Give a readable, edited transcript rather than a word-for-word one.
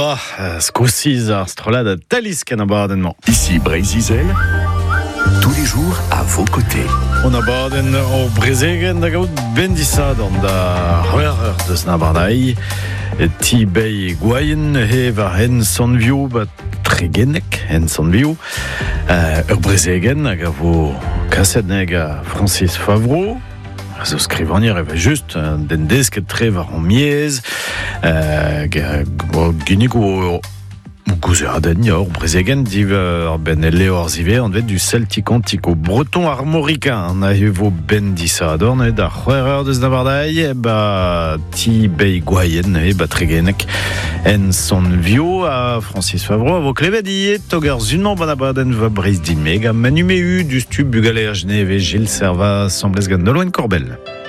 Voilà, scoussis ar strolad a talis ken abadennement. Ici Brézizel, tous les jours à vos côtés. On abaden au Brezegen da gaout bendissad an da c'hwer deus na bardai. Ti bei gwaien he va hen son view ba tregenek hen son view. Ur Brezegen hag a vo kaset neg a Francis Favreau. Zo skrivanier eva just den desket tre var an miez. Ginnig o gouze aden ya ur Brezegen div ben elle ur zive an vet du celtic antico breton armoricain na evo ben disa adorn et da c'hwer deus na vardai ba ti bei gwaien ba tregenek en son vio a Francis Favreau a vo klevet iet togar zunman ban abaden va Breiz din meg a manumeu du stu bugaler Geneve Gilles Serva semblez gant Nolwenn Corbel.